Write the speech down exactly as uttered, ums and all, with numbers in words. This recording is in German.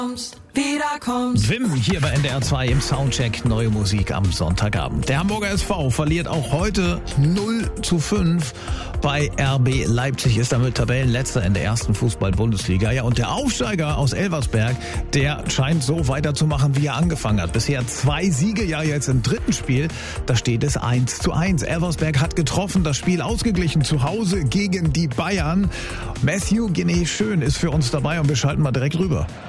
Wieder kommst. Wim hier bei N D R zwei im Soundcheck, neue Musik am Sonntagabend. Der Hamburger S V verliert auch heute null zu fünf bei R B Leipzig, ist damit Tabellenletzter in der ersten Fußball-Bundesliga. Ja, und der Aufsteiger aus Elversberg, der scheint so weiterzumachen, wie er angefangen hat. Bisher zwei Siege, ja jetzt im dritten Spiel, da steht es eins zu eins. Elversberg hat getroffen, das Spiel ausgeglichen zu Hause gegen die Bayern. Matthew Guinea Schön ist für uns dabei und wir schalten mal direkt rüber.